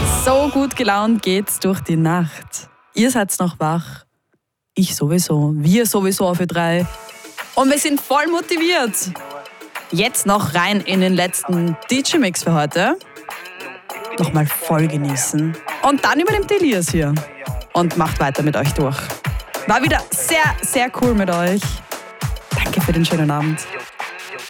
So gut gelaunt geht's durch die Nacht. Ihr seid noch wach. Ich sowieso. Wir sowieso auf Ö3. Und wir sind voll motiviert. Jetzt noch rein in den letzten DJ-Mix für heute. Nochmal voll genießen. Und dann über dem Delias hier. Und macht weiter mit euch durch. War wieder sehr, sehr cool mit euch. Danke für den schönen Abend.